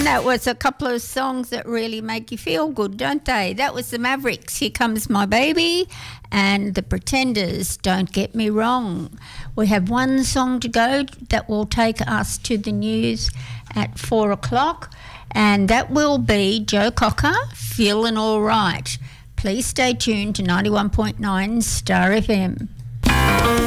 that was a couple of songs that really make you feel good, don't they? That was the Mavericks, Here Comes My Baby, and the Pretenders, Don't Get Me Wrong. We have one song to go that will take us to the news at 4 o'clock, and that will be Joe Cocker, Feeling All Right. Please stay tuned to 91.9 Star FM.